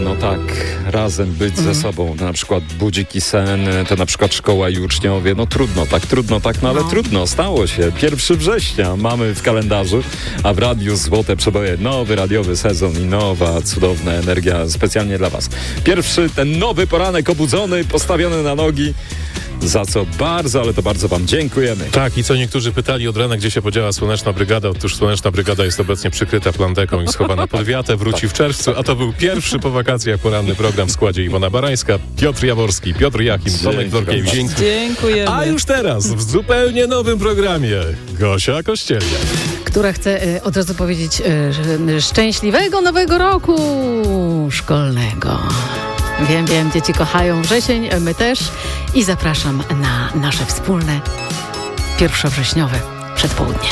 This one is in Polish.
no tak, razem być ze sobą, na przykład budzik i sen, to na przykład szkoła i uczniowie, no trudno tak, no ale trudno, stało się. 1 września mamy w kalendarzu, a w radiu Złote Przeboje, nowy radiowy sezon i nowa cudowna energia specjalnie dla was. Pierwszy, ten nowy poranek obudzony, postawiony na nogi, za co bardzo, ale to bardzo wam dziękujemy. Tak, i co niektórzy pytali od rana, gdzie się podziała Słoneczna Brygada. Otóż Słoneczna Brygada jest obecnie przykryta plandeką i schowana pod wiatę, wróci w czerwcu, a to był pierwszy po wakacjach poranny program w składzie Iwona Barańska, Piotr Jaworski, Piotr Jachim, Tomek Dworkiewicz. Dziękujemy. A już teraz, w zupełnie nowym programie, Gosia Kościelnia, która chce od razu powiedzieć szczęśliwego nowego roku szkolnego. Wiem, dzieci kochają wrzesień, my też i zapraszam na nasze wspólne 1-wrześniowe przedpołudnie.